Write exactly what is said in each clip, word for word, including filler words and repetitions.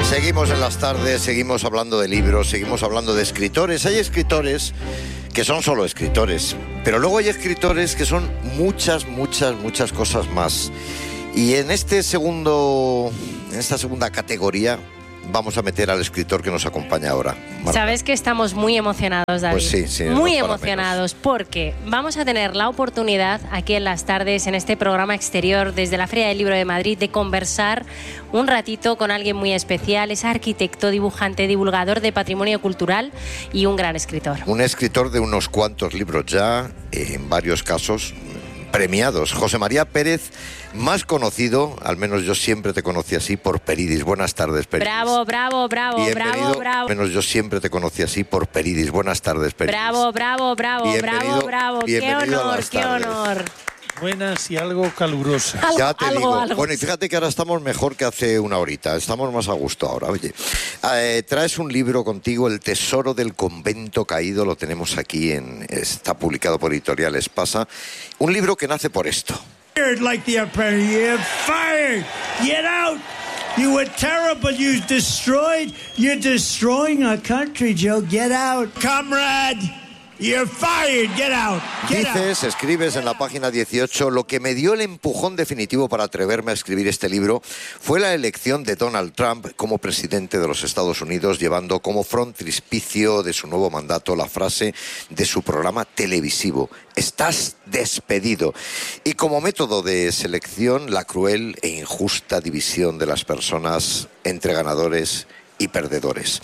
Seguimos en las tardes, seguimos hablando de libros, seguimos hablando de escritores. Hay escritores que son solo escritores, pero luego hay escritores que son muchas, muchas, muchas cosas más. Y en este segundo, en esta segunda categoría vamos a meter al escritor que nos acompaña ahora. Marta. Sabes que estamos muy emocionados, David. Pues sí, sí. Muy no emocionados porque vamos a tener la oportunidad aquí en las tardes, en este programa exterior desde la Feria del Libro de Madrid, de conversar un ratito con alguien muy especial. Es arquitecto, dibujante, divulgador de patrimonio cultural y un gran escritor. Un escritor de unos cuantos libros ya, en varios casos premiados. José María Pérez, más conocido, al menos yo siempre te conocí así, por Peridis. Buenas tardes, Peridis. Bravo, bravo, bravo, Bienvenido, bravo, bravo. Al menos yo siempre te conocí así, por Peridis. Buenas tardes, Peridis. Bravo, bravo, bravo, Bienvenido, bravo, bravo. Qué bienvenido a honor, las qué tardes. honor. Buenas y algo calurosas. Algo, Ya te algo, digo. algo. Bueno, y fíjate que ahora estamos mejor que hace una horita. Estamos más a gusto ahora. Oye, eh, traes un libro contigo, El tesoro del convento caído. Lo tenemos aquí, en, está publicado por Editorial Espasa. Un libro que nace por esto. Like the emperor, you're fired. Get out. You were terrible. You destroyed. You're destroying our country, Joe. Get out, comrade. You're fired. Get out. Get Dices, out. escribes en la página dieciocho, lo que me dio el empujón definitivo para atreverme a escribir este libro fue la elección de Donald Trump como presidente de los Estados Unidos, llevando como frontispicio de su nuevo mandato la frase de su programa televisivo: estás despedido. Y como método de selección, la cruel e injusta división de las personas entre ganadores y perdedores.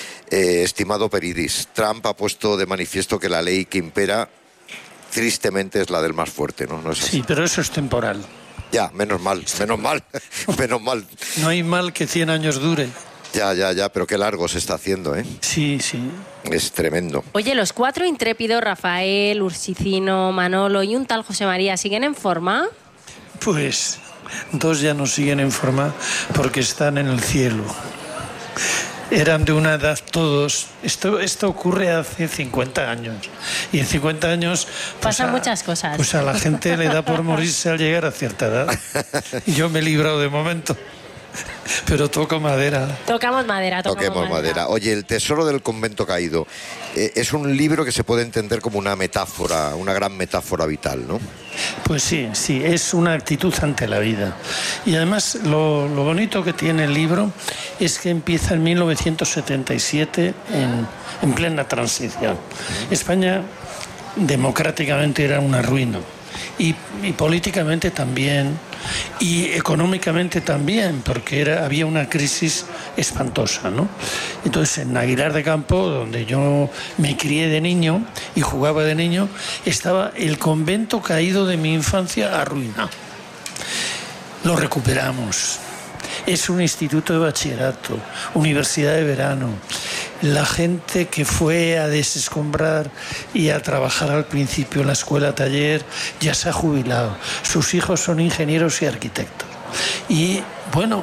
Eh, estimado Peridis, Trump ha puesto de manifiesto que la ley que impera, tristemente, es la del más fuerte, ¿no? ¿No es así? Sí, pero eso es temporal. Ya, menos mal, menos mal, menos mal. No hay mal que cien años dure. Ya, ya, ya, pero qué largo se está haciendo, ¿eh? Sí, sí. Es tremendo. Oye, los cuatro intrépidos, Rafael, Ursicino, Manolo y un tal José María, ¿siguen en forma? Pues dos ya no siguen en forma porque están en el cielo. Eran de una edad todos. Esto, esto ocurre hace cincuenta años. Y en cincuenta años... Pues Pasan a, muchas cosas. Pues a la gente le da por morirse al llegar a cierta edad. Y yo me he librado de momento. Pero toco madera. Tocamos madera, tocamos Toquemos madera. madera. Oye, El tesoro del convento caído eh, es un libro que se puede entender como una metáfora, una gran metáfora vital, ¿no? Pues sí, sí, es una actitud ante la vida. Y además lo, lo bonito que tiene el libro es que empieza en mil novecientos setenta y siete, en, en plena transición. España democráticamente era una ruina. Y, y políticamente también, y económicamente también, porque era, había una crisis espantosa, ¿no? Entonces, en Aguilar de Campo, donde yo me crié de niño y jugaba de niño, estaba el convento caído de mi infancia arruinado. Lo recuperamos. Es un instituto de bachillerato, universidad de verano. La gente que fue a desescombrar y a trabajar al principio en la escuela taller ya se ha jubilado. Sus hijos son ingenieros y arquitectos. Y bueno,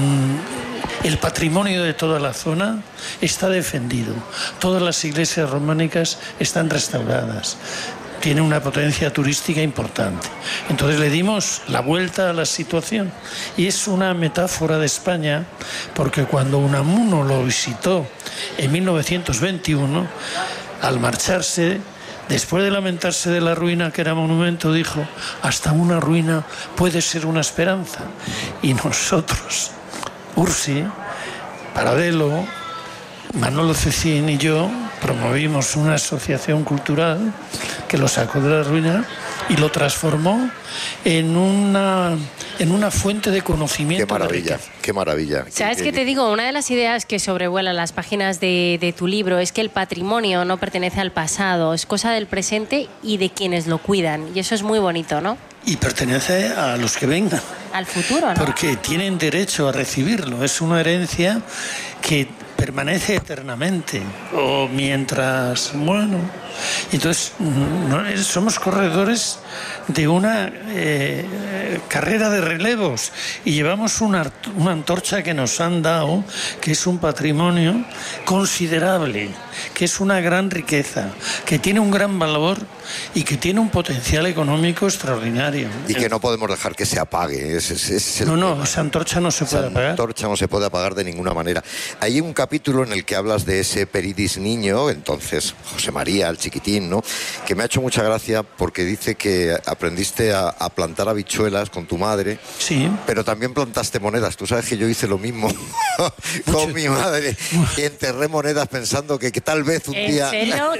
el patrimonio de toda la zona está defendido. Todas las iglesias románicas están restauradas. Tiene una potencia turística importante. Entonces le dimos la vuelta a la situación. Y es una metáfora de España, porque cuando Unamuno lo visitó en mil novecientos veintiuno, al marcharse, después de lamentarse de la ruina que era monumento, dijo: hasta una ruina puede ser una esperanza. Y nosotros, Ursi, Paradelo, Manolo Cecín y yo promovimos una asociación cultural que lo sacó de la ruina y lo transformó en una, en una fuente de conocimiento. Qué maravilla, de qué maravilla. ¿Sabes qué te digo? Una de las ideas que sobrevuelan las páginas de, de tu libro es que el patrimonio no pertenece al pasado, es cosa del presente y de quienes lo cuidan. Y eso es muy bonito, ¿no? Y pertenece a los que vengan. Al futuro, ¿no? Porque tienen derecho a recibirlo. Es una herencia que permanece eternamente, o mientras, bueno, entonces no, somos corredores de una eh, carrera de relevos y llevamos una, una antorcha que nos han dado, que es un patrimonio considerable, que es una gran riqueza, que tiene un gran valor y que tiene un potencial económico extraordinario. Y que no podemos dejar que se apague. Ese, ese es el no, no, tema. esa antorcha no se puede Esa apagar. antorcha no se puede apagar de ninguna manera. Hay un capítulo en el que hablas de ese Peridis niño, entonces José María, el chiquitín, ¿no? Que me ha hecho mucha gracia porque dice que aprendiste a, a plantar habichuelas con tu madre. Sí. Pero también plantaste monedas. Tú sabes que yo hice lo mismo con mi madre. Y enterré monedas pensando que, que tal vez un ¿En día... serio?